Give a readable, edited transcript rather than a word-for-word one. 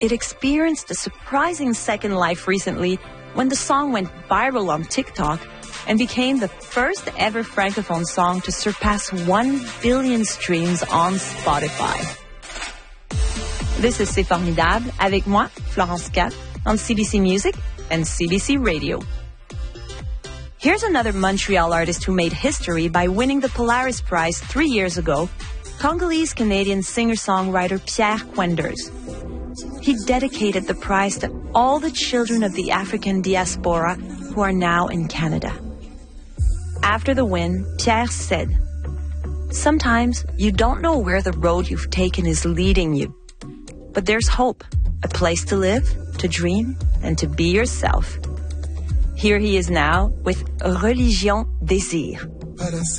It experienced a surprising second life recently when the song went viral on TikTok and became the first ever Francophone song to surpass 1 billion streams on Spotify. This is C'est Formidable avec moi, Florence Cat, on CBC Music and CBC Radio. Here's another Montreal artist who made history by winning the Polaris Prize 3 years ago, Congolese-Canadian singer-songwriter Pierre Quenders. He dedicated the prize to all the children of the African diaspora who are now in Canada. After the win, Pierre said, "Sometimes you don't know where the road you've taken is leading you. But there's hope, a place to live, to dream, and to be yourself." Here he is now with Religion Désir.